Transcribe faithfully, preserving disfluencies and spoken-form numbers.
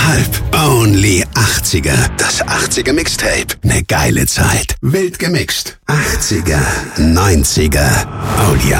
Halb. Only achtziger. Das achtziger Mixtape. Ne geile Zeit. Wild gemixt. achtziger, neunziger. Oh ja.